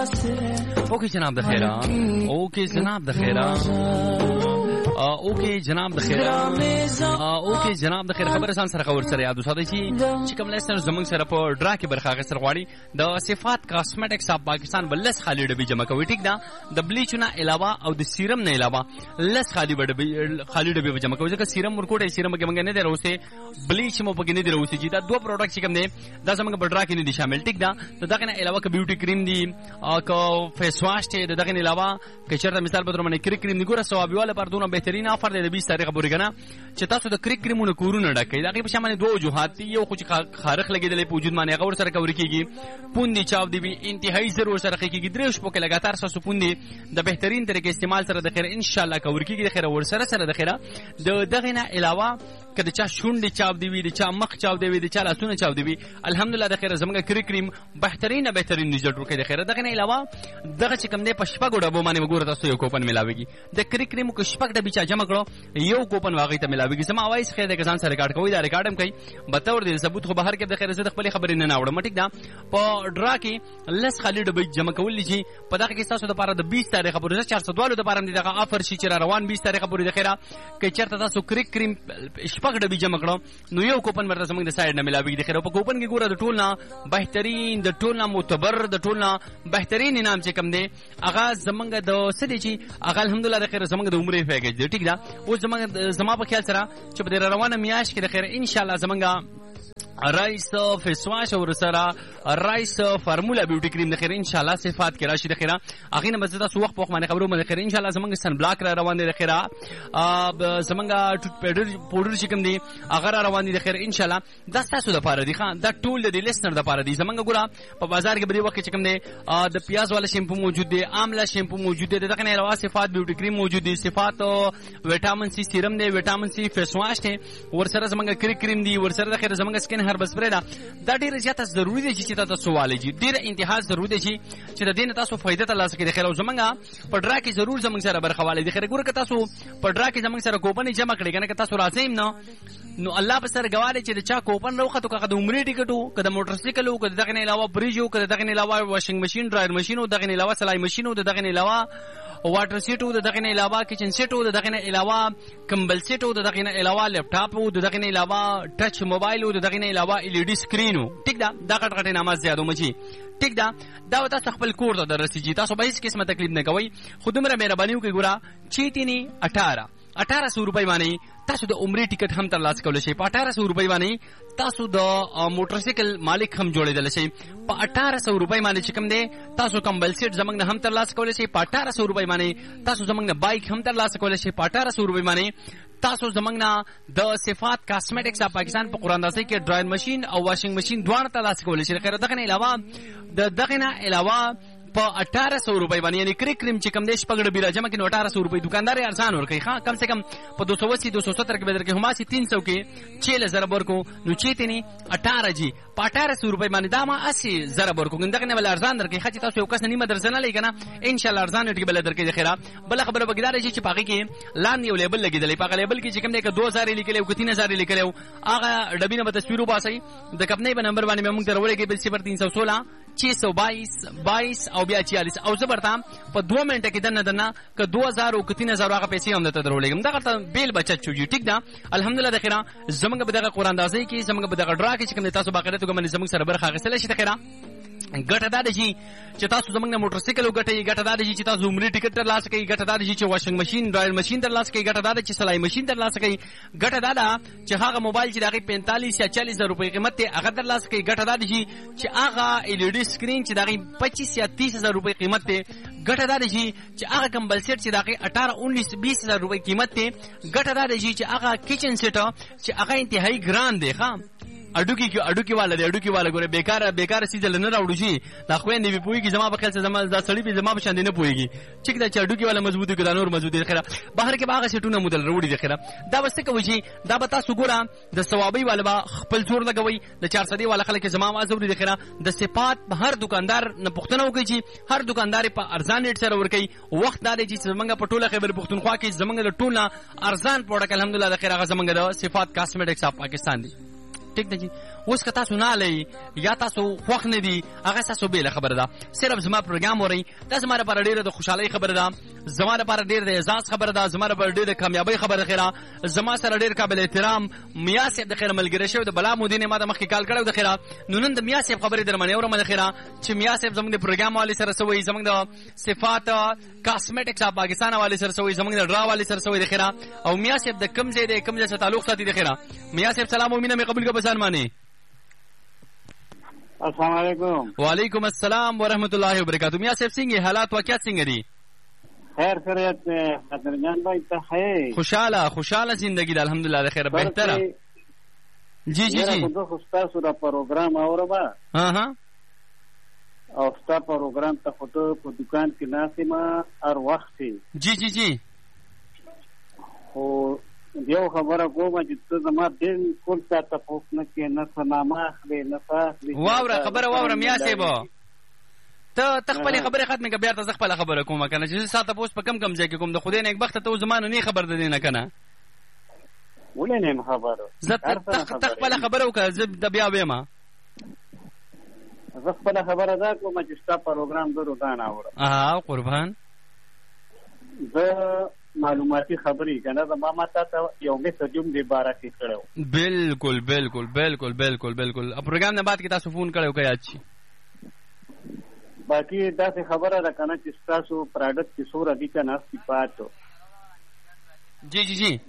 اوکے جناب د خیره اوکے جناب د خیره اوکے جناب د خیره اوکے جناب د خیره خبرسان سره خبر سره یاد وساتئ چې کوم لیسنر زمونږ سره په ډرا کې برخه اخیستل غواړي د صفات کاسمیټکس اف پاکستان بلس خالی ډبې جمع کوي ټیک ده د بلیچونه علاوه او د سیرم نه علاوه لس خالی ډبې جمع کوي ځکه سیرم ورکوټه سیرم کې موږ نه دروسه بلیچ مو پکې نه دروسه چې دا دوه پروډکټ چې کوم دي دا زمونږ په ډرا کې نه دي شامل ټیک ده دغه نه علاوه ک بیوټي کریم دي او ک فیس واش ته دغه نه علاوه ک چرته مثال په تور باندې کریم دی ګوره ثوابيواله پر دونه بهترین افر دی د 20 تاریخ پورې کنه چې تاسو د کریمونو کورونه ډکې دا په شامل دوه وجوهات دي یو خو چې خارخ لګیدلې په وجود باندې هغه ور سره کور کیږي پوندې چاو دی انتهایی ضرور سره کیږي درېش په کې لګاتار ساسو پوندې د بهترین طریقې استعمال سره د خیر ان شاء الله کور کیږي د خیر ور سره د خیره دغه نه علاوه کله چا شونډې چاو دی د چا مخ چاو دی د چا لاسونه چاو دی الحمدلله د خیر زمګه کریم بهترین رزلټ ورکړي د خیر دغه نه علاوه دغه چې کوم دی پښپا ګډه به باندې وګوره تاسو یو کوپن ملاويږي د کریم کو شپک د بچا جمع کړو یو کوپن واغې ته ملاويږي سم اوایس خیر د کسان سره ریکارډ کوي دا ریکارډم کوي بتاور دي ثبوت خو بهر کې د خیر زه خپل خبرې نه اورم ټیک دا په ډرا کې لس خالي ډبې جمع کول شي په دغه کې تاسو د لپاره د 20 تاریخ پورې 400 د لپاره دغه افر شي چې روان 20 تاریخ پورې د خیره کې چرته تاسو کریم شپک ډبې جمع کړو نو یو کوپن ورته زموږ د سایډ نه ملاويږي د خیره په کوپن کې ګوره د ټول نه بهترین د ټول نه معتبر د ټول نه بهترین انعام چې کوم دی هغه زموږ د سدي چې هغه الحمدلله د خیره زموږ د عمره پیکیج دی ټیک دا او زما په خیال سره چې په روانه میاش کې د خیره ان شاء الله زموږ رایس فیس واش او سره رایس فارمولا بیوټي کریم د خیر ان شاء الله صفات کې راشي د خیره اغه نه مزه تاسو وخت په باندې خبرو باندې خیر ان شاء الله زمونږ سن بلاک را روان دي د خیره زمونږ ټوت پاوډر چې کوم دي اغه را روان دي د خیر ان شاء الله دا تاسو د پاره دي خان دا ټول د لیسنر د پاره دي زمونږ ګوره په بازار کې بری وخت چې کوم دي د پیاز والا شیمپو موجود دي آملا شیمپو موجود دي دغه نه علاوه صفات بیوټي کریم موجود دي صفات وټامین سی سیرم دي وټامین سی فیس واش دي ورسره زمونږ کریم دي ورسره د خیر زمونږ سکن هربل سپری دا ډیره زیاته ضروری دي چې تاسو والي ډیره انتها ضروری دي چې د دین تاسو فائدہ ترلاسه کړئ خیر او زمونږ په ډرا کې ضرور زمونږ سره برخه والي دي خیر ګوره که تاسو په ډرا کې زمونږ سره کوپن جمع کړئ کنه که تاسو راځئ نو الله په سره گواړي چې د چا کوپن راوخه تو که د عمرې ټیکټو که د موټر سایکل او که دغه نه علاوه بریجو که دغه نه علاوه واشنګ ماشين ډرایر ماشين او دغه نه علاوه سلای ماشين او دغه نه علاوه واټر سیټ او دغه نه علاوه کچن سیټ او دغه نه علاوه کمبل سیټ او دغه نه علاوه لپټاپ او دغه نه علاوه ټچ موبایل او دغه نه علاوه ال ای ډی سکرین ټیک دا دغه غټ نماز زیادو مچی ټیک دا تاسو خپل کور ته درسیږي تاسو به هیڅ قسمه تکلیف نه کوي خودمره مهرباني وکړئ ګورا چیتینی 1800 روپۍ باندې تاسو د عمرې ټیکټ هم ترلاسه کولای شئ په 1800 روپۍ باندې تاسو د موټر سایکل مالک هم جوړېدل شئ په 1800 روپۍ باندې چې کوم دی تاسو کمبل سیټ زمنګ نه هم ترلاسه کولای شئ په 1800 روپۍ باندې تاسو زمنګ نه بایک هم ترلاسه کولای شئ په 1800 روپۍ باندې تاسو زمنګ نه د صفات کاسمیټکس اف پاکستان په قران داسې کې ډرایر ماشين او واشنګ ماشين دواړه ترلاسه کولای شئ خیر دغه نه علاوه په 1800 روپۍ باندې یعنی کریم چې کم دیش پګړه بیره جمع کې 1800 روپۍ دکاندار ارزان ورکړي ها کم سے کم په 280 270 کې بدر کې هما سي 300 کې 6000 ورکو نو چیتنی 18 جی په 1800 روپۍ باندې دا ما 80000 ورکو ګندګ نه ول ارزان درکې خچ تاسو یو کس نیمه درځنه لګنه ان شاء الله ارزان ټکی بل درکې خیره بل خبره بګدار شي چې پاګه کې لاندې یو لیبل لګیدلې پاګه لیبل کې چې کم دی که 2000 لیکلې او 3000 لیکلې هغه ډبینه به تصویرو باسي د کپنې په نمبر باندې موږ درولې کې بل 0316 622 او بیا 46 او زبرتام په 2 منټه کې دنه که 2000 او 3000 هغه پیسې هم ته درولېږم دا ته بیل بچت شوږي ټیک دا الحمدلله د خیره زمونږ په دغه قران دازي کې زمونږ په دغه ډرا کې چې کوم تاسو باقاعده توګه باندې زمونږ سره برخه اخیستل شي د خیره ګټه دا دي چې تاسو زمونږ نه موټر سایکل وګټئ ګټه دا دي چې تاسو عمرې ټیکټ ترلاسه کړئ ګټه دا دي چې واشنګ ماشين ډرایر ماشين ترلاسه کړئ ګټه دا دي چې سلای ماشين ترلاسه کړئ ګټه دا ده چې هغه موبایل چې دغه 45 یا 40000 روپۍ قیمت ته هغه ترلاسه کړئ ګټه دا دي چې هغه ال ای ډی سکرین چې دغه 25 یا 30000 روپۍ قیمت ته ګټه دا دي چې هغه کمبل سیټ چې دغه 18 19 20000 روپۍ قیمت ته ګټه دا دي چې هغه کچن سیټ چې هغه انتهایی ګران دی ښا اډوکی والا دی اډوکی والا ګوره بیکاره سیزل نه راوړو شي دا خويندې به پويږي زما په خیال څه زما دا سړی به زما په شان نه پويږي چې دا اډوکی والا مضبوطی ګدا نور مضبوطی خیره بهر کې باغ سیټونه مودل وروړي دی خیره دا بس کوي چې دا به تاسو ګوره د ثوابي والا با خپل زور لګوي د 400 والا خلک زما مازوري دی خیره د صفات هر دکاندار نه پښتنه وکړي چې هر دکاندار په ارزان ریټ سره ورکړي وخت دا دی چې زمونږ په ټوله خیبر پښتونخوا کې زمونږ د ټوله ارزان پروډکټ الحمدلله د خیره زمونږ د صفات کاسمیټکس اف پاکستان دی ٹھیک ہے جی اوس که تاسو نه لئ یا تاسو خوښ نه دي هغه ستاسو بېله خبره ده. صرف زما پروګرام اورئ دا زما لپاره ډېره د خوشحالۍ خبره ده، زما لپاره ډېر د اعزاز خبره ده، زما لپاره ډېر د کامیابۍ خبره خیره. زما سره ډېر قابل احترام میا صاحب د خیره ملګری شوی د بلا مودین ما د مخکې کال کړی د خیره. نو نن د میا صاحب خبرې در باندې اورم د خیره چې میا صاحب زموږ د پروګرام والي سره څه وایي، زموږ د صفات کاسمیټکس اف پاکستان والي سره څه وایي، زموږ د ډرا والي سره څه وایي د خیره. او میا صاحب د کوم ځای دی کوم ځای سره تعلق ساتي د خیره. میا صاحب سلام او مینه مې قبول کړه بسان باندې. السلام علیکم. وعلیکم السلام ورحمۃ اللہ وبرکاتہ. میاں صاحب څنګه حالات واقعات څنګه دي؟ خیر خیریت قدرجان بھائی ته ہے؟ خوشاله زندگی ده الحمدلله خیر بهتره. جی جی جی زه خو ستاسو دا پروګرام اورم. ها او ستا پروګرام ته خو په دکان کې ناستې ما هر وخت. جی جی جی خو یو خبره کومه چې ته زما بالکل تا تپوس نه کې نه څه نامه اخلې نه څه اخلې. واوره خبره واوره میا صاحب ته خپلې خبرې ختمې که بیا ته زه خپله خبره کومه که نه چې زه ستا تپوس په کم ځای کې کوم د خدای نیکبخته ته اوس زما نه خبر د دې نه که نه. ولې نه یم خبره؟ ته خپله خبره وکړه زه د بیا ویم. زه خپله خبره دا کومه چې ستا پروګرام زه روزانه اورم. قربان زه معلوماتي خبرې که نه زما ما تا ته یو میسجم دې باره کې کړی و. بالکل بالکل بالکل بالکل بالکل پروګرام نه بعد کې تاسو فون کړی و که یاد شي. باقي داسې خبره ده که نه چې ستاسو پراډکټ کې څومره دي که نه صفاتو. جی جی جی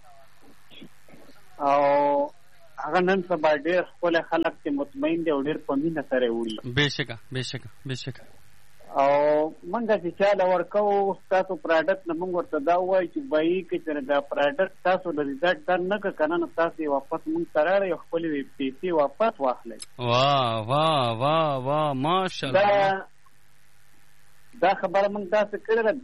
او هغه نن سبا ډېر ښکلی خلک چې مطمئن دي او ډېر په مینه سره وړي. بېشکه بېشکه بېشکه. او موږ چې چاله ورکوو ستاسو پراډکټ نه موږ ورته دا ووایو چې بایي که چېرې دا پراډکټ تاسو د ریزلټ در نه کړه که نه نو تاسو یې واپس موږ ته راوړئ او خپلې پیسې واپس واخلئ. واه واه واه واه ماشاءالله. دا خبره موږ داسې کړې ده